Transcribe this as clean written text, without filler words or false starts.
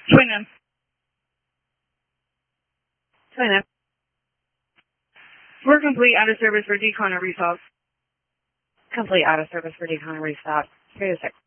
Join in. Join in. We're complete out of service for decon and resolve. Complete out of service for decon and resolve. 3 to 6.